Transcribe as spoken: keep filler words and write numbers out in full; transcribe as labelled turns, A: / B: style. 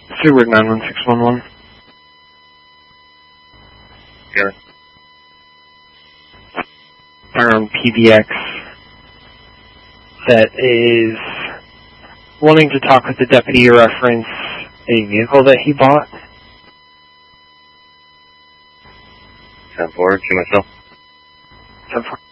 A: Seward nine one six one one.
B: Here.
A: Around P B X that is wanting to talk with the deputy to reference a vehicle that he bought.
B: ten four, to myself.
A: ten four.